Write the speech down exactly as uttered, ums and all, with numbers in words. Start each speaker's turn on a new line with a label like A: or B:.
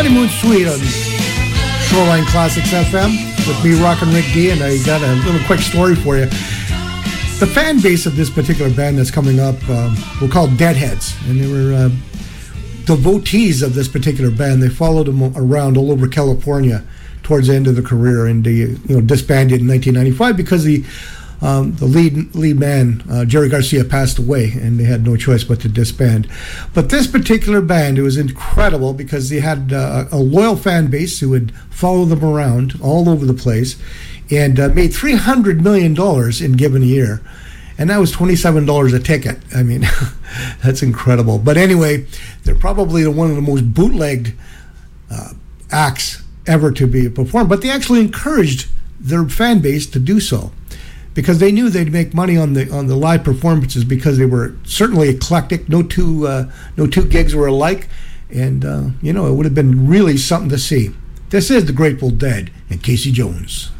A: Honeymoon Suite on Shoreline Classics F M with me, Rockin' Rick D, and I got a little quick story for you. The fan base of this particular band that's coming up uh, were called Deadheads, and they were uh, devotees of this particular band. They followed them around all over California towards the end of their career, and they you know disbanded in nineteen ninety-five because the um, the lead lead man uh, Jerry Garcia passed away, and they had no choice but to disband. But this particular band, it was incredible because they had uh, a loyal fan base who would follow them around all over the place, and uh, made three hundred million dollars in given year. And that was twenty-seven dollars a ticket. I mean, that's incredible. But anyway, they're probably one of the most bootlegged uh, acts ever to be performed. But they actually encouraged their fan base to do so because they knew they'd make money on the on the live performances because they were certainly eclectic. No two uh, no two gigs were alike, and uh, you know it would have been really something to see. This is the Grateful Dead and Casey Jones.